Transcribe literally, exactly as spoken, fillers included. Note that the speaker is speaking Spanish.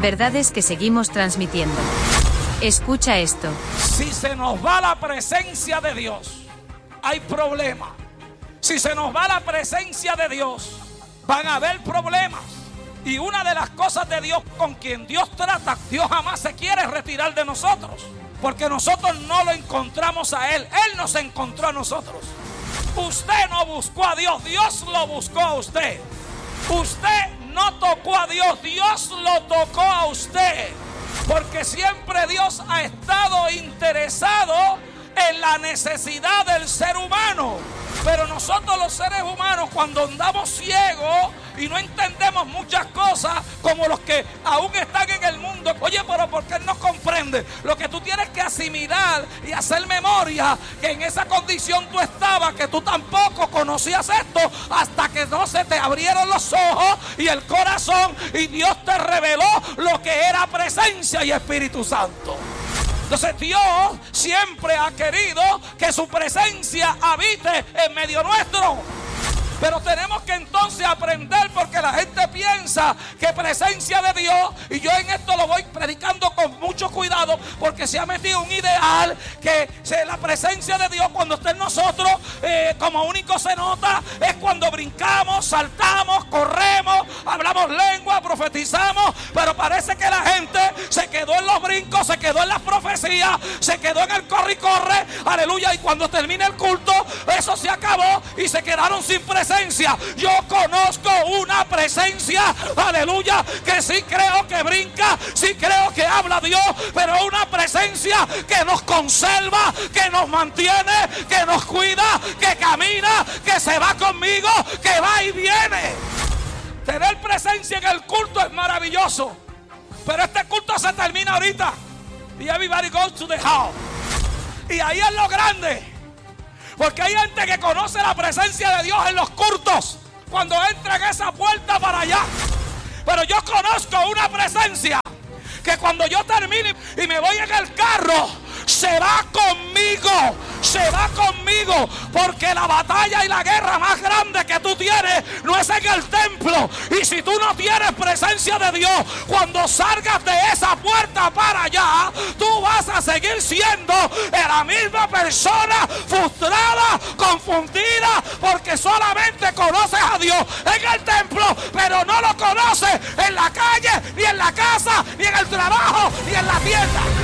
Verdades que seguimos transmitiendo. Escucha esto. Si se nos va la presencia de Dios, hay problema. Si se nos va la presencia de Dios, van a haber problemas. Y una de las cosas de Dios con quien Dios trata, Dios jamás se quiere retirar de nosotros, porque nosotros no lo encontramos a Él, Él nos encontró a nosotros. Usted no buscó a Dios, Dios lo buscó a usted. Usted no tocó a Dios, Dios lo tocó a usted. Porque siempre Dios ha estado interesado en la necesidad del ser humano. Pero nosotros los seres humanos, cuando andamos ciegos y no entendemos muchas cosas, como los que aún están en el mundo, oye, pero ¿por qué no comprende? Lo que tú tienes que asimilar y hacer memoria, que en esa condición tú estabas, que tú tampoco conocías esto, hasta que no se te abrieron los ojos y el corazón, y Dios te reveló lo que era presencia y Espíritu Santo. Entonces Dios siempre ha querido que su presencia habite en medio nuestro. Pero tenemos que entonces aprender, porque la gente piensa que presencia de Dios, y yo en esto lo voy predicando con mucho cuidado, porque se ha metido un ideal que la presencia de Dios cuando está en nosotros, eh, como único se nota, es cuando brincamos, saltamos, corremos, hablamos lengua, profetizamos, pero parece que la gente se quedó en los brincos, se quedó en las profecías, se quedó en el corre y corre, aleluya, y cuando termine el culto, eso se acabó y se quedaron sin presencia. Yo conozco una presencia, aleluya, que sí creo que brinca, sí creo que habla Dios, pero una presencia que nos conserva, que nos mantiene, que nos cuida, que camina, que se va conmigo, que va y viene. Tener presencia en el culto es maravilloso, pero este culto se termina ahorita y everybody goes to the house, y ahí es lo grande. Porque hay gente que conoce la presencia de Dios en los cultos, cuando entra en esa puerta para allá. Pero yo conozco una presencia que cuando yo termine y me voy en el carro, se va conmigo, se va conmigo, porque la batalla y la guerra más grande que tú tienes no es en el templo. Y si tú no tienes presencia de Dios, cuando salgas de esa puerta para allá, tú vas a seguir siendo la misma persona, frustrada, confundida, porque solamente conoces a Dios en el templo, pero no lo conoces en la calle, ni en la casa, ni en el trabajo, ni en la tienda.